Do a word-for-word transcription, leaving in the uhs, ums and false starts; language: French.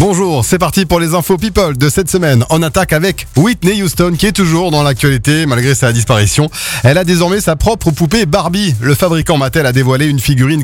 Bonjour, c'est parti pour les infos people de cette semaine. On attaque avec Whitney Houston qui est toujours dans l'actualité malgré sa disparition. Elle a désormais sa propre poupée Barbie. Le fabricant Mattel a dévoilé une figurine